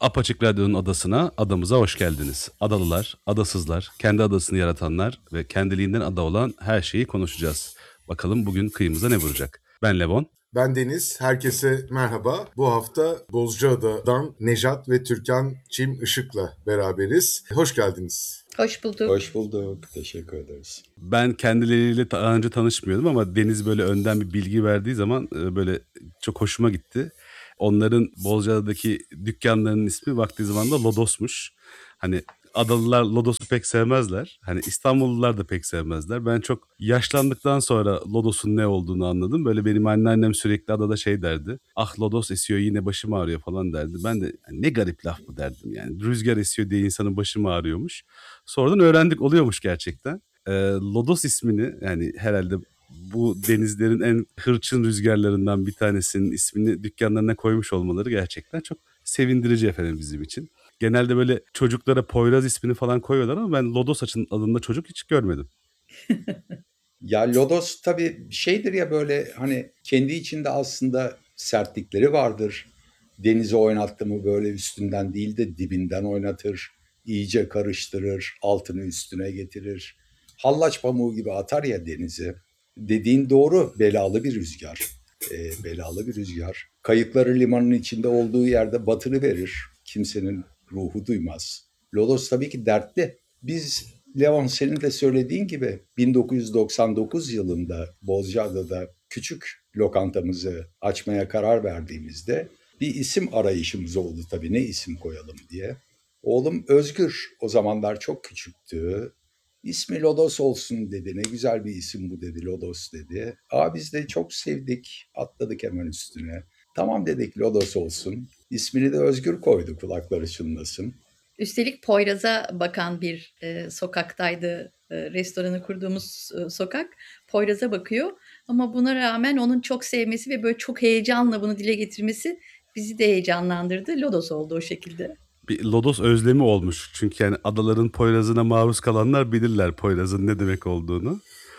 Apaçık Radyo'nun adasına, adamıza hoş geldiniz. Adalılar, adasızlar, kendi adasını yaratanlar ve kendiliğinden ada olan her şeyi konuşacağız. Bakalım bugün kıyımıza ne vuracak? Ben Levon. Ben Deniz, herkese merhaba. Bu hafta Bozcaada'dan Nejat ve Türkan Çim Işık'la beraberiz. Hoş geldiniz. Hoş bulduk. Hoş bulduk. Teşekkür ederiz. Ben kendileriyle daha önce tanışmıyordum ama Deniz böyle önden bir bilgi verdiği zaman böyle çok hoşuma gitti. Onların Bozcaada'daki dükkanlarının ismi vakti zamanında Lodos'muş. Hani Adalılar Lodos'u pek sevmezler. Hani İstanbullular da pek sevmezler. Ben çok yaşlandıktan sonra Lodos'un ne olduğunu anladım. Böyle benim anneannem sürekli adada şey derdi. Ah Lodos esiyor yine başım ağrıyor falan derdi. Ben de ne garip laf bu derdim yani. Rüzgar esiyor diye insanın başım ağrıyormuş. Sonradan öğrendik oluyormuş gerçekten. Lodos ismini yani herhalde bu denizlerin en hırçın rüzgarlarından bir tanesinin ismini dükkanlarına koymuş olmaları gerçekten çok sevindirici efendim bizim için. Genelde böyle çocuklara Poyraz ismini falan koyuyorlar ama ben Lodos adında çocuk hiç görmedim. Ya Lodos tabii şeydir ya böyle hani kendi içinde aslında sertlikleri vardır. Denizi oynattı mı böyle üstünden değil de dibinden oynatır. İyice karıştırır, altını üstüne getirir. Hallaç pamuğu gibi atar ya denize. Dediğin doğru, belalı bir rüzgar. Belalı bir rüzgar. Kayıkları limanın içinde olduğu yerde batırıverir. Kimsenin ruhu duymaz. Lodos tabii ki dertli. Biz Leon senin de söylediğin gibi 1999 yılında Bozcaada'da küçük lokantamızı açmaya karar verdiğimizde bir isim arayışımız oldu tabii ne isim koyalım diye. Oğlum Özgür o zamanlar çok küçüktü. İsmi Lodos olsun dedi. Ne güzel bir isim bu dedi. Lodos dedi. Biz de çok sevdik. Atladık hemen üstüne. Tamam dedik Lodos olsun. İsmini de Özgür koydu kulakları çınlasın. Üstelik Poyraz'a bakan bir sokaktaydı. Restoranı kurduğumuz sokak Poyraz'a bakıyor. Ama buna rağmen onun çok sevmesi ve böyle çok heyecanla bunu dile getirmesi bizi de heyecanlandırdı. Lodos oldu o şekilde. Bir Lodos özlemi olmuş. Çünkü yani adaların Poyraz'ına maruz kalanlar bilirler Poyraz'ın ne demek olduğunu.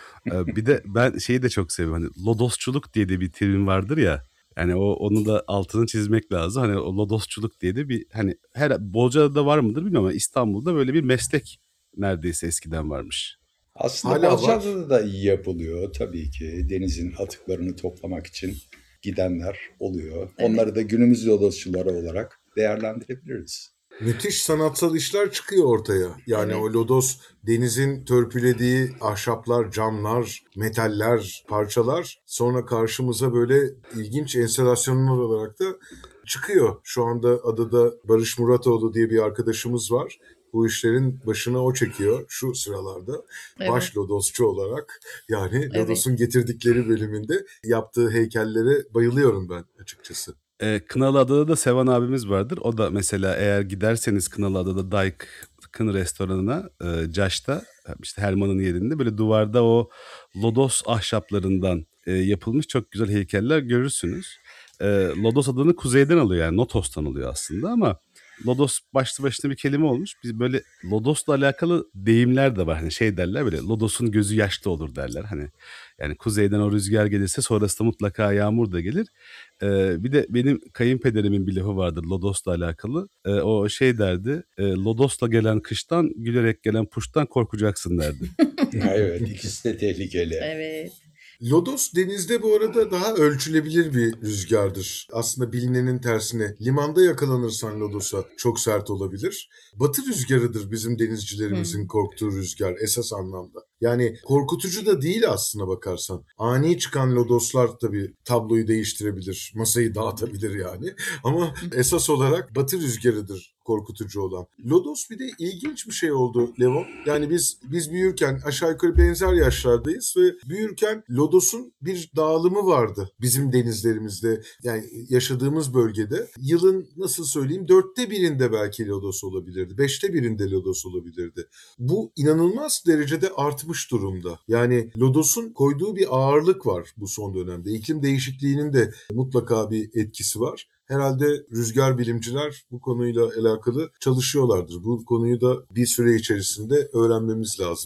Bir de ben şeyi de çok seviyorum. Hani Lodosçuluk diye de bir terim vardır ya. Yani onu da altını çizmek lazım. Hani o Lodosçuluk diye de bir hani her Bozcaada'da var mıdır bilmiyorum ama İstanbul'da böyle bir meslek neredeyse eskiden varmış. Aslında Hala var. Bozcaada'da da iyi yapılıyor tabii ki. Denizin atıklarını toplamak için gidenler oluyor. Evet. Onları da günümüz Lodosçuları olarak değerlendirebiliriz. Müthiş sanatsal işler çıkıyor ortaya. Yani Evet. o lodos denizin törpülediği ahşaplar, camlar, metaller, parçalar sonra karşımıza böyle ilginç enstalasyonlar olarak da çıkıyor. Şu anda adada Barış Muratoğlu diye bir arkadaşımız var. Bu işlerin başına o çekiyor şu sıralarda. Evet. Baş lodosçu olarak yani Evet. Lodos'un getirdikleri bölümünde yaptığı heykellere bayılıyorum ben açıkçası. Kınalıada'da da Sevan abimiz vardır. O da mesela eğer giderseniz Kınalıada'da Dayık'ın restoranına, Caş'ta işte Herman'ın yerinde böyle duvarda o lodos ahşaplarından yapılmış çok güzel heykeller görürsünüz. Lodos adını kuzeyden alıyor yani Notos'tan alıyor aslında ama Lodos başlı başına bir kelime olmuş. Biz böyle Lodos'la alakalı deyimler de var. Hani şey derler böyle Lodos'un gözü yaşlı olur derler. Hani yani kuzeyden o rüzgar gelirse sonrasında mutlaka yağmur da gelir. Bir de benim kayınpederimin bir lafı vardır Lodos'la alakalı. O şey derdi, Lodos'la gelen kıştan, gülerek gelen puştan korkacaksın derdi. Evet, ikisi de tehlikeli. Evet. Lodos denizde bu arada daha ölçülebilir bir rüzgardır. Aslında bilinenin tersine limanda yakalanırsan Lodos'a çok sert olabilir. Batı rüzgarıdır bizim denizcilerimizin Hmm. korktuğu rüzgar esas anlamda. Yani korkutucu da değil aslına bakarsan. Ani çıkan Lodoslar tabii tabloyu değiştirebilir, masayı dağıtabilir yani. Ama esas olarak batı rüzgarıdır korkutucu olan. Lodos bir de ilginç bir şey oldu Levon. Yani biz büyürken aşağı yukarı benzer yaşlardayız ve büyürken Lodos'un bir dağılımı vardı bizim denizlerimizde. Yani yaşadığımız bölgede yılın nasıl söyleyeyim 1/4'inde belki Lodos olabilirdi. 1/5'inde Lodos olabilirdi. Bu inanılmaz derecede artmış durumda. Yani Lodos'un koyduğu bir ağırlık var bu son dönemde. İklim değişikliğinin de mutlaka bir etkisi var. Herhalde rüzgar bilimciler bu konuyla alakalı çalışıyorlardır. Bu konuyu da bir süre içerisinde öğrenmemiz lazım.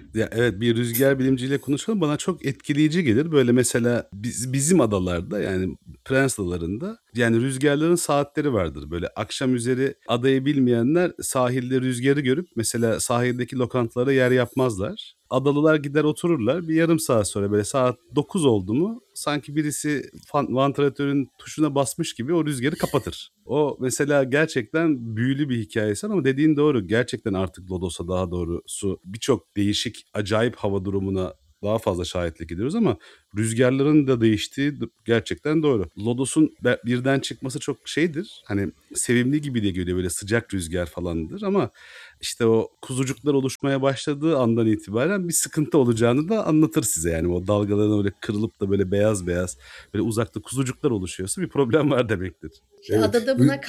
Ya evet, bir rüzgar bilimciyle konuşalım, bana çok etkileyici gelir. Böyle mesela bizim adalarda, yani Prens Adaları'nda, yani rüzgarların saatleri vardır. Böyle akşam üzeri adayı bilmeyenler sahilde rüzgarı görüp mesela sahildeki lokantalara yer yapmazlar. Adalılar gider otururlar. Bir yarım saat sonra böyle saat 9 oldu mu sanki birisi vantilatörün tuşuna basmış gibi o rüzgarı kapatır. O mesela gerçekten büyülü bir hikayesi, ama dediğin doğru. Gerçekten artık Lodos'a, daha doğrusu birçok değişik acayip hava durumuna daha fazla şahitlik ediyoruz, ama rüzgarların da değiştiği gerçekten doğru. Lodos'un birden çıkması çok şeydir. Hani sevimli gibi de geliyor, böyle sıcak rüzgar falandır, ama işte o kuzucuklar oluşmaya başladığı andan itibaren bir sıkıntı olacağını da anlatır size. Yani o dalgaların öyle kırılıp da böyle beyaz beyaz böyle uzakta kuzucuklar oluşuyorsa bir problem var demektir. İşte Evet. adada buna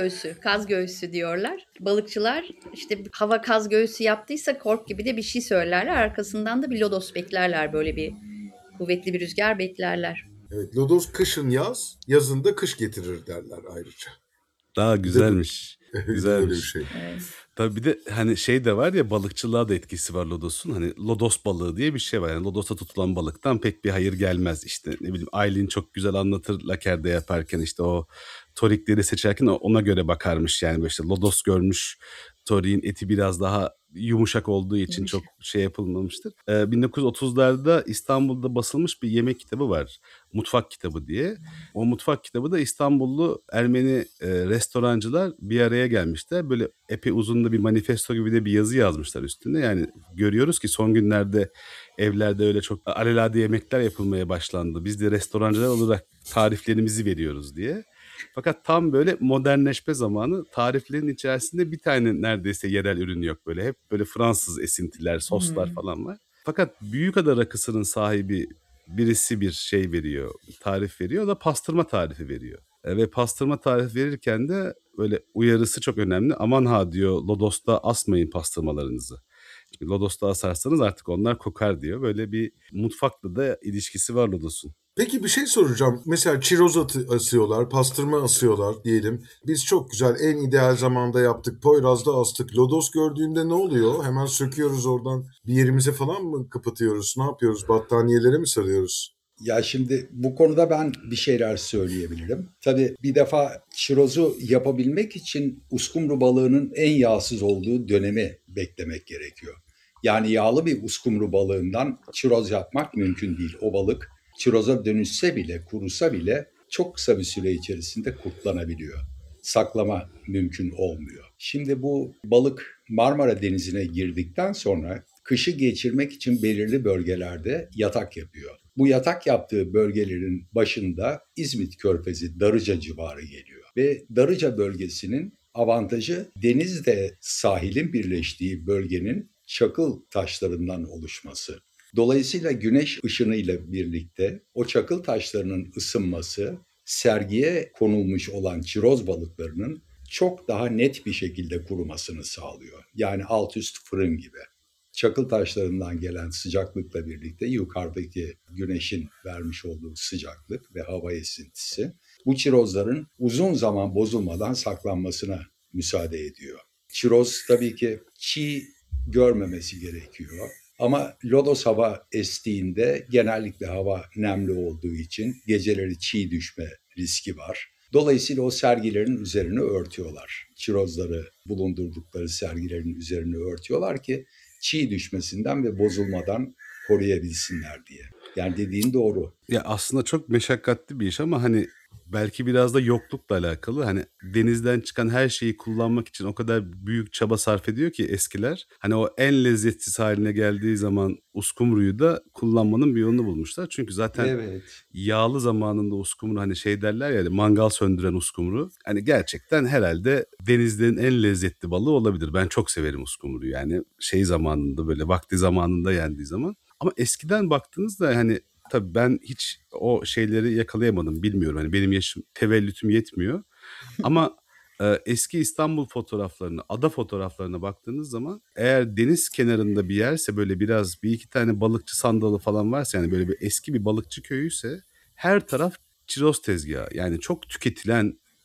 kaz göğsü diyorlar. Balıkçılar işte hava kaz göğsü yaptıysa kork gibi de bir şey söylerler. Arkasından da bir lodos beklerler, böyle bir kuvvetli bir rüzgar beklerler. Evet, lodos kışın yaz, yazın da kış getirir derler ayrıca. Daha Bir de bu- güzelmiş. bir de böyle bir Güzelmiş. şey. Evet. Tabii bir de hani şey de var ya, balıkçılığa da etkisi var Lodos'un. Hani Lodos balığı diye bir şey var. Yani Lodos'ta tutulan balıktan pek bir hayır gelmez. İşte ne bileyim, Aylin çok güzel anlatır lakerde yaparken, işte o torikleri seçerken ona göre bakarmış. Yani böyle işte Lodos görmüş, toriğin eti biraz daha yumuşak olduğu için Yumuşak. çok şey yapılmamıştır. 1930'larda İstanbul'da basılmış bir yemek kitabı var. Mutfak kitabı diye. O mutfak kitabı da İstanbullu Ermeni restorancılar bir araya gelmişler. Böyle epey uzun da bir manifesto gibi de bir yazı yazmışlar üstünde. Yani görüyoruz ki son günlerde evlerde öyle çok alelade yemekler yapılmaya başlandı. Biz de restorancılar olarak tariflerimizi veriyoruz diye. Fakat tam böyle modernleşme zamanı, tariflerin içerisinde bir tane neredeyse yerel ürün yok. Böyle hep böyle Fransız esintiler, soslar falan var. Fakat Büyükada rakısının sahibi birisi bir şey veriyor, tarif veriyor. O da pastırma tarifi veriyor. Ve pastırma tarifi verirken de böyle uyarısı çok önemli. Aman ha diyor, Lodos'ta asmayın pastırmalarınızı. Çünkü Lodos'ta asarsanız artık onlar kokar diyor. Böyle bir mutfakla da ilişkisi var Lodos'un. Peki bir şey soracağım. Mesela çiroz asıyorlar, pastırma asıyorlar diyelim. Biz çok güzel en ideal zamanda yaptık. Poyraz'da astık. Lodos gördüğünde ne oluyor? Hemen söküyoruz oradan. Bir yerimize falan mı kapatıyoruz? Ne yapıyoruz? Battaniyelere mi sarıyoruz? Ya şimdi bu konuda ben bir şeyler söyleyebilirim. Tabii bir defa çirozu yapabilmek için uskumru balığının en yağsız olduğu dönemi beklemek gerekiyor. Yani yağlı bir uskumru balığından çiroz yapmak mümkün değil. O balık çiroza dönüşse bile, kurusa bile çok kısa bir süre içerisinde kurtlanabiliyor. Saklama mümkün olmuyor. Şimdi bu balık Marmara Denizi'ne girdikten sonra kışı geçirmek için belirli bölgelerde yatak yapıyor. Bu yatak yaptığı bölgelerin başında İzmit Körfezi, Darıca civarı geliyor. Ve Darıca bölgesinin avantajı denizle sahilin birleştiği bölgenin çakıl taşlarından oluşması. Dolayısıyla güneş ışınıyla birlikte o çakıl taşlarının ısınması sergiye konulmuş olan çiroz balıklarının çok daha net bir şekilde kurumasını sağlıyor. Yani alt üst fırın gibi. Çakıl taşlarından gelen sıcaklıkla birlikte yukarıdaki güneşin vermiş olduğu sıcaklık ve hava esintisi bu çirozların uzun zaman bozulmadan saklanmasına müsaade ediyor. Çiroz tabii ki çiğ görmemesi gerekiyor. Ama lodos hava estiğinde genellikle hava nemli olduğu için geceleri çiğ düşme riski var. Dolayısıyla o sergilerin üzerine örtüyorlar. Çirozları bulundurdukları sergilerin üzerine örtüyorlar ki çiğ düşmesinden ve bozulmadan koruyabilsinler diye. Yani dediğin doğru. Ya aslında çok meşakkatli bir iş, ama hani belki biraz da yoklukla alakalı. Hani denizden çıkan her şeyi kullanmak için o kadar büyük çaba sarf ediyor ki eskiler. Hani o en lezzetsiz haline geldiği zaman uskumruyu da kullanmanın bir yolunu bulmuşlar. Çünkü zaten Evet. yağlı zamanında uskumru, hani şey derler ya, mangal söndüren uskumru. Hani gerçekten herhalde denizlerin en lezzetli balığı olabilir. Ben çok severim uskumruyu, yani şey zamanında, böyle vakti zamanında yendiği zaman. Ama eskiden baktığınızda hani tabii ben hiç o şeyleri yakalayamadım, bilmiyorum. Hani benim yaşım, tevellütüm yetmiyor. Ama eski İstanbul fotoğraflarına, ada fotoğraflarına baktığınız zaman, eğer deniz kenarında bir yerse, böyle biraz bir iki tane balıkçı sandalı falan varsa, yani böyle bir eski bir balıkçı köyüyse, her taraf çiroz tezgahı. Yani çok tüketilen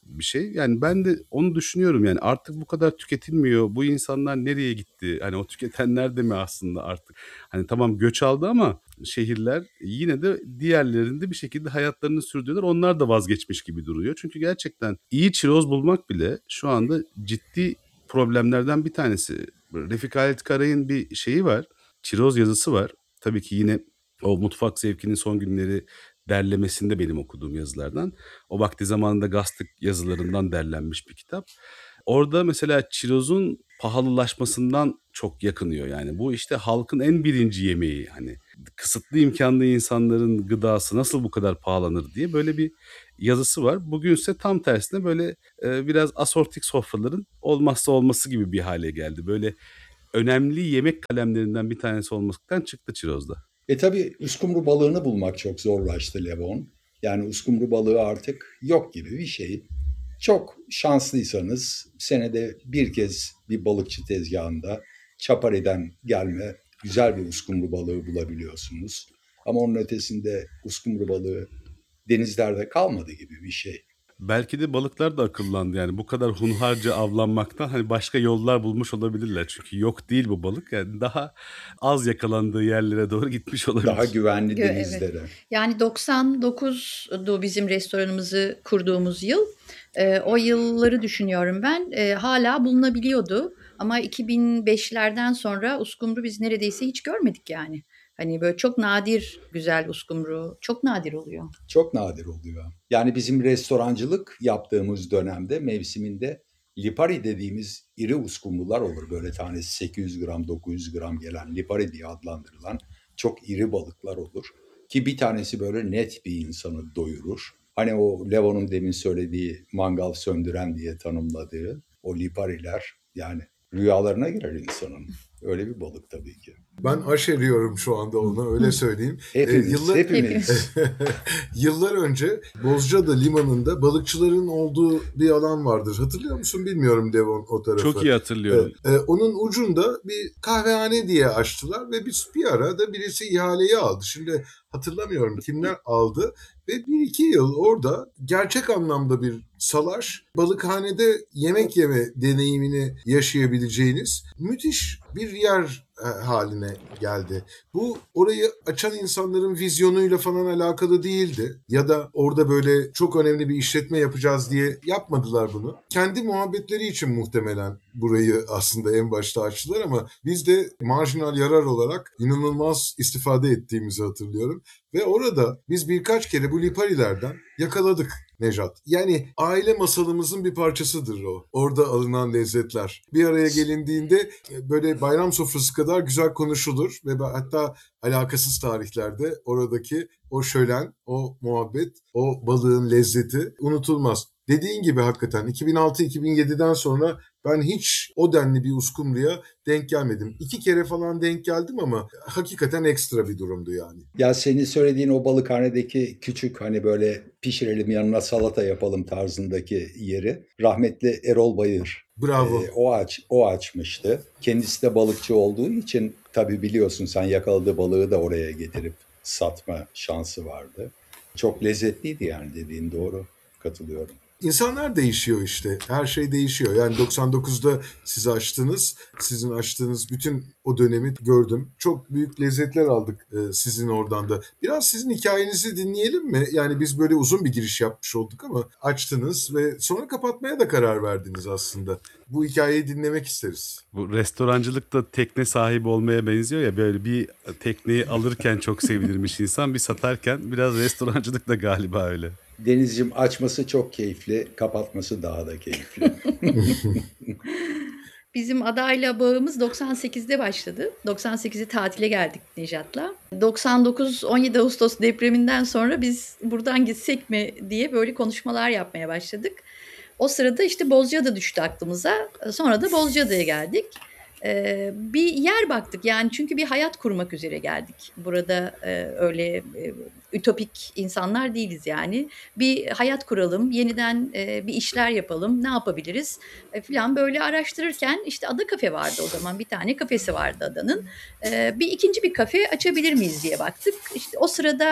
bir şey. Yani ben de onu düşünüyorum, yani artık bu kadar tüketilmiyor. Bu insanlar nereye gitti? Hani o tüketenler de mi aslında artık? Hani tamam göç aldı ama şehirler yine de diğerlerinde bir şekilde hayatlarını sürdürüyorlar. Onlar da vazgeçmiş gibi duruyor. Çünkü gerçekten iyi çiroz bulmak bile şu anda ciddi problemlerden bir tanesi. Refik Halit Karay'ın bir şeyi var. Çiroz yazısı var. Tabii ki yine o Mutfak Zevki'nin son günleri derlemesinde benim okuduğum yazılardan. O vakti zamanında gazete yazılarından derlenmiş bir kitap. Orada mesela çirozun pahalılaşmasından çok yakınıyor yani. Bu işte halkın en birinci yemeği, hani kısıtlı imkanlı insanların gıdası nasıl bu kadar pahalanır diye böyle bir yazısı var. Bugünse tam tersine böyle biraz asortik sofraların olmazsa olması gibi bir hale geldi. Böyle önemli yemek kalemlerinden bir tanesi olmaktan çıktı çirozda. Tabii uskumru balığını bulmak çok zorlaştı Levon. Yani uskumru balığı artık yok gibi bir şey. Çok şanslıysanız senede bir kez bir balıkçı tezgahında Çapari'den gelme güzel bir uskumru balığı bulabiliyorsunuz. Ama onun ötesinde uskumru balığı denizlerde kalmadı gibi bir şey. Belki de balıklar da akıllandı, yani bu kadar hunharca avlanmaktan hani başka yollar bulmuş olabilirler. Çünkü yok değil bu balık, yani daha az yakalandığı yerlere doğru gitmiş Daha olabilir. güvenli Evet. denizlere. Yani 99'du bizim restoranımızı kurduğumuz yıl. O yılları düşünüyorum ben. Hala bulunabiliyordu. Ama 2005'lerden sonra uskumru biz neredeyse hiç görmedik yani. Hani böyle çok nadir güzel uskumru, çok nadir oluyor. Çok nadir oluyor. Yani bizim restorancılık yaptığımız dönemde mevsiminde lipari dediğimiz iri uskumrular olur. Böyle tanesi 800 gram 900 gram gelen lipari diye adlandırılan çok iri balıklar olur. Ki bir tanesi böyle net bir insanı doyurur. Hani o Levon'un demin söylediği mangal söndüren diye tanımladığı o lipariler yani rüyalarına girer insanın. Öyle bir balık tabii ki. Ben aşeriyorum şu anda onu, öyle söyleyeyim. Hepimiz. Yıllar önce Bozcaada limanında balıkçıların olduğu bir alan vardır. Hatırlıyor musun bilmiyorum Devon o tarafı. Çok iyi hatırlıyorum. Onun ucunda bir kahvehane diye açtılar ve bir ara da birisi ihaleyi aldı. Şimdi hatırlamıyorum kimler aldı ve 1-2 yıl orada gerçek anlamda bir salaş, balıkhanede yemek yeme deneyimini yaşayabileceğiniz müthiş bir yer haline geldi. Bu orayı açan insanların vizyonuyla falan alakalı değildi. Ya da orada böyle çok önemli bir işletme yapacağız diye yapmadılar bunu. Kendi muhabbetleri için muhtemelen burayı aslında en başta açtılar ama biz de marjinal yarar olarak inanılmaz istifade ettiğimizi hatırlıyorum. Ve orada biz birkaç kere bu liparilerden yakaladık Nejat. Yani aile masalımızın bir parçasıdır o. Orada alınan lezzetler. Bir araya gelindiğinde böyle bayram sofrası kadar güzel konuşulur ve hatta alakasız tarihlerde oradaki o şölen, o muhabbet, o balığın lezzeti unutulmaz. Dediğin gibi hakikaten 2006-2007'den sonra ben hiç o denli bir uskumruya denk gelmedim. 2 kere falan denk geldim ama hakikaten ekstra bir durumdu yani. Ya senin söylediğin o balıkhanedeki küçük hani böyle pişirelim yanına salata yapalım tarzındaki yeri rahmetli Erol Bayır Bravo. o açmıştı. Kendisi de balıkçı olduğu için tabii biliyorsun sen yakaladığı balığı da oraya getirip satma şansı vardı. Çok lezzetliydi yani dediğin doğru. Katılıyorum. İnsanlar değişiyor işte. Her şey değişiyor. Yani 99'da siz açtınız. Sizin açtığınız bütün o dönemi gördüm. Çok büyük lezzetler aldık sizin oradan da. Biraz sizin hikayenizi dinleyelim mi? Yani biz böyle uzun bir giriş yapmış olduk ama açtınız ve sonra kapatmaya da karar verdiniz aslında. Bu hikayeyi dinlemek isteriz. Bu restorancılık da tekne sahibi olmaya benziyor ya, böyle bir tekneyi alırken çok sevinirmiş insan, bir satarken biraz restorancılık da galiba öyle. Denizciğim açması çok keyifli, kapatması daha da keyifli. Bizim adayla bağımız 98'de başladı. 98'de tatile geldik Nejat'la. 99 17 Ağustos depreminden sonra biz buradan gitsek mi diye böyle konuşmalar yapmaya başladık. O sırada işte Bozcaada düştü aklımıza. Sonra da Bozcaada'ya geldik. Bir yer baktık yani çünkü bir hayat kurmak üzere geldik. Burada öyle ütopik insanlar değiliz yani. Bir hayat kuralım, yeniden bir işler yapalım, ne yapabiliriz falan böyle araştırırken işte Ada Kafe vardı o zaman. Bir tane kafesi vardı adanın. Bir ikinci bir kafe açabilir miyiz diye baktık. İşte o sırada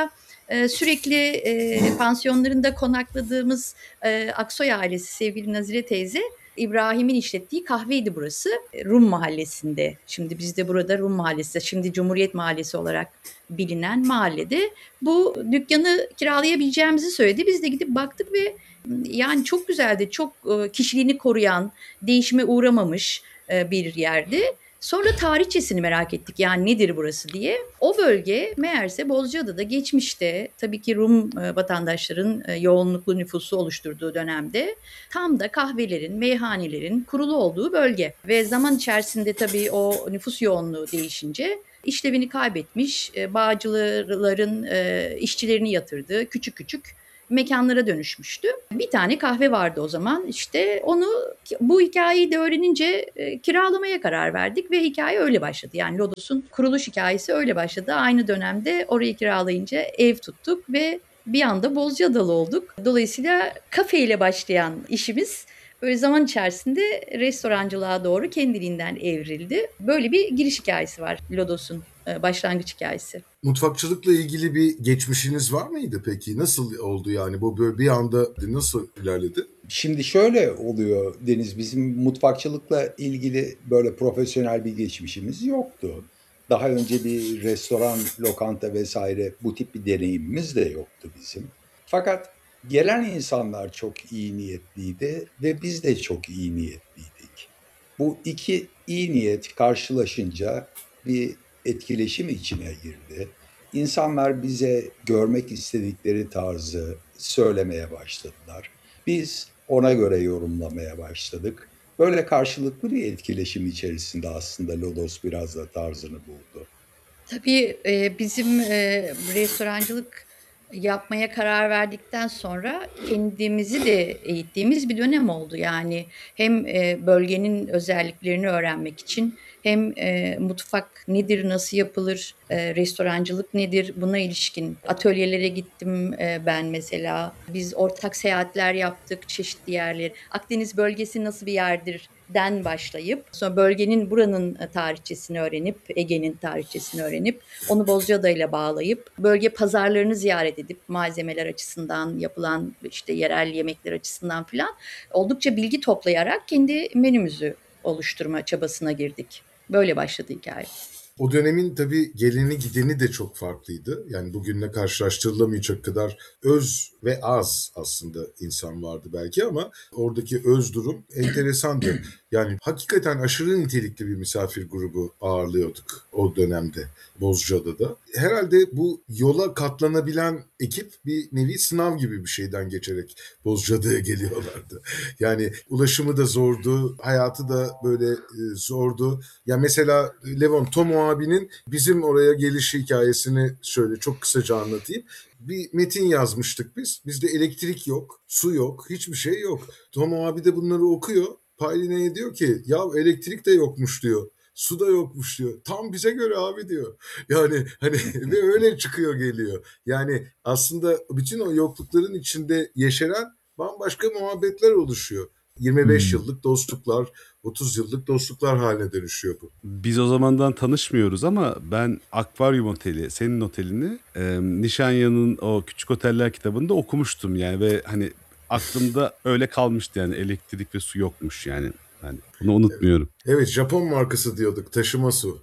Sürekli pansiyonlarında konakladığımız Aksoy ailesi, sevgili Nazire teyze, İbrahim'in işlettiği kahveydi burası. Rum Mahallesi'nde. Şimdi biz de burada Rum Mahallesi, şimdi Cumhuriyet Mahallesi olarak bilinen mahallede bu dükkanı kiralayabileceğimizi söyledi. Biz de gidip baktık ve yani çok güzeldi. Çok kişiliğini koruyan, değişime uğramamış bir yerdi. Sonra tarihçesini merak ettik, yani nedir burası diye. O bölge meğerse Bozcaada'da geçmişte, tabii ki Rum vatandaşların yoğunluklu nüfusu oluşturduğu dönemde tam da kahvelerin, meyhanelerin kurulu olduğu bölge. Ve zaman içerisinde tabii o nüfus yoğunluğu değişince işlevini kaybetmiş, bağcıların işçilerini yatırdığı küçük küçük mekanlara dönüşmüştü. Bir tane kahve vardı o zaman. İşte onu, bu hikayeyi de öğrenince kiralamaya karar verdik ve hikaye öyle başladı. Yani Lodos'un kuruluş hikayesi öyle başladı. Aynı dönemde orayı kiralayınca ev tuttuk ve bir anda Bozcaadalı olduk. Dolayısıyla kafe ile başlayan işimiz böyle zaman içerisinde restorancılığa doğru kendiliğinden evrildi. Böyle bir giriş hikayesi var Lodos'un, başlangıç hikayesi. Mutfakçılıkla ilgili bir geçmişiniz var mıydı peki? Nasıl oldu yani? Bu böyle bir anda nasıl ilerledi? Şimdi şöyle oluyor Deniz, bizim mutfakçılıkla ilgili böyle profesyonel bir geçmişimiz yoktu. Daha önce bir restoran, lokanta vesaire bu tip bir deneyimimiz de yoktu bizim. Fakat gelen insanlar çok iyi niyetliydi ve biz de çok iyi niyetliydik. Bu iki iyi niyet karşılaşınca bir etkileşim içine girdi. İnsanlar bize görmek istedikleri tarzı söylemeye başladılar. Biz ona göre yorumlamaya başladık. Böyle karşılıklı bir etkileşim içerisinde aslında Lodos biraz da tarzını buldu. Tabii bizim restorancılık yapmaya karar verdikten sonra kendimizi de eğittiğimiz bir dönem oldu. Yani hem bölgenin özelliklerini öğrenmek için hem mutfak nedir, nasıl yapılır, restorancılık nedir, buna ilişkin atölyelere gittim ben mesela. Biz ortak seyahatler yaptık çeşitli yerler. Akdeniz bölgesi nasıl bir yerdir den başlayıp sonra bölgenin, buranın tarihçesini öğrenip, Ege'nin tarihçesini öğrenip onu Bozcaada ile bağlayıp bölge pazarlarını ziyaret edip malzemeler açısından, yapılan işte yerel yemekler açısından filan oldukça bilgi toplayarak kendi menümüzü oluşturma çabasına girdik. Böyle başladı hikaye. O dönemin tabii geleni gideni de çok farklıydı. Yani bugünle karşılaştırılamayacak kadar öz ve az aslında insan vardı belki ama oradaki öz durum enteresandı. Yani hakikaten aşırı nitelikli bir misafir grubu ağırlıyorduk o dönemde Bozcaada'da. Herhalde bu yola katlanabilen ekip bir nevi sınav gibi bir şeyden geçerek Bozcaada'ya geliyorlardı. Yani ulaşımı da zordu, hayatı da böyle zordu. Ya mesela Levon Tomo abinin bizim oraya gelişi hikayesini şöyle çok kısaca anlatayım. Bir metin yazmıştık biz. Bizde elektrik yok, su yok, hiçbir şey yok. Tomo abi de bunları okuyor. Payline'ye diyor ki ya elektrik de yokmuş diyor. Su da yokmuş diyor. Tam bize göre abi diyor. Yani hani ve öyle çıkıyor geliyor. Yani aslında bütün o yoklukların içinde yeşeren bambaşka muhabbetler oluşuyor. 25 yıllık dostluklar, 30 yıllık dostluklar haline dönüşüyor bu. Biz o zamandan tanışmıyoruz ama ben Akvaryum Oteli, senin otelini Nişanya'nın o Küçük Oteller kitabında okumuştum yani ve hani aklımda öyle kalmıştı yani elektrik ve su yokmuş yani. Yani bunu unutmuyorum. Evet, Japon markası diyorduk, taşıma su.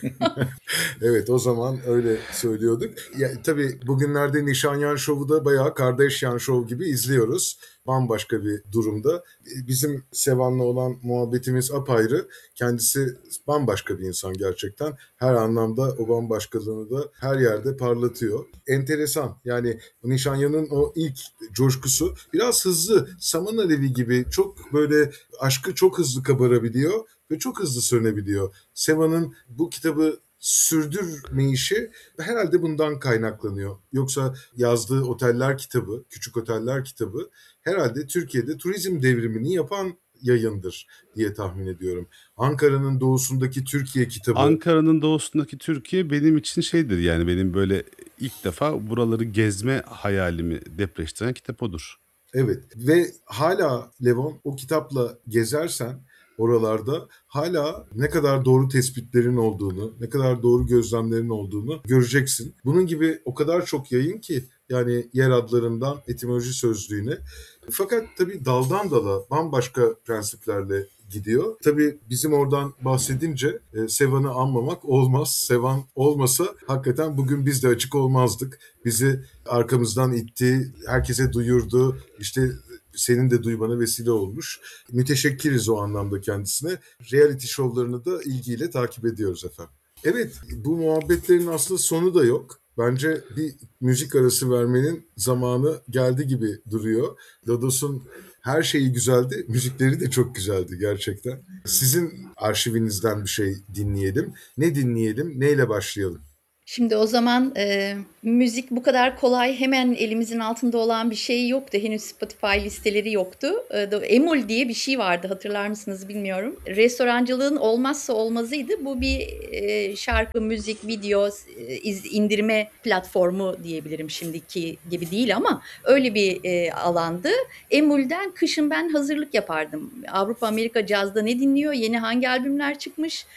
Evet, o zaman öyle söylüyorduk. Ya, tabii bugünlerde Nişanyan Show'u da bayağı Kardashian Show gibi izliyoruz. Bambaşka bir durumda. Bizim Sevan'la olan muhabbetimiz apayrı. Kendisi bambaşka bir insan gerçekten. Her anlamda o bambaşkalığını da her yerde parlatıyor. Enteresan. Yani Nişanyan'ın o ilk coşkusu biraz hızlı. Saman alevi gibi çok böyle aşkı çok hızlı kabarabiliyor ve çok hızlı sönebiliyor. Seva'nın bu kitabı sürdürmeyişi herhalde bundan kaynaklanıyor. Yoksa yazdığı Oteller kitabı, Küçük Oteller kitabı herhalde Türkiye'de turizm devrimini yapan yayındır diye tahmin ediyorum. Ankara'nın doğusundaki Türkiye kitabı. Ankara'nın doğusundaki Türkiye benim için şeydir yani benim böyle ilk defa buraları gezme hayalimi depreştiren kitap odur. Evet ve hala Levon o kitapla gezersen oralarda hala ne kadar doğru tespitlerin olduğunu, ne kadar doğru gözlemlerin olduğunu göreceksin. Bunun gibi o kadar çok yayın ki Yani yer adlarından etimoloji sözlüğüne. Fakat tabii daldan dala bambaşka prensiplerle gidiyor. Tabii bizim oradan bahsedince Sevan'ı anmamak olmaz. Sevan olmasa hakikaten bugün biz de açık olmazdık. Bizi arkamızdan itti, herkese duyurdu. İşte senin de duymana vesile olmuş. Müteşekkiriz o anlamda kendisine. Reality şovlarını da ilgiyle takip ediyoruz efendim. Evet, bu muhabbetlerin aslında sonu da yok. Bence bir müzik arası vermenin zamanı geldi gibi duruyor. Lodos'un her şeyi güzeldi, müzikleri de çok güzeldi gerçekten. Sizin arşivinizden bir şey dinleyelim. Ne dinleyelim, neyle başlayalım? Şimdi o zaman müzik bu kadar kolay hemen elimizin altında olan bir şey yoktu. Henüz Spotify listeleri yoktu. Emul diye bir şey vardı, hatırlar mısınız bilmiyorum. Restorancılığın olmazsa olmazıydı. Bu bir şarkı, müzik, video indirme platformu diyebilirim, şimdiki gibi değil ama öyle bir alandı. Emul'den kışın ben hazırlık yapardım. Avrupa Amerika cazda ne dinliyor, yeni hangi albümler çıkmış,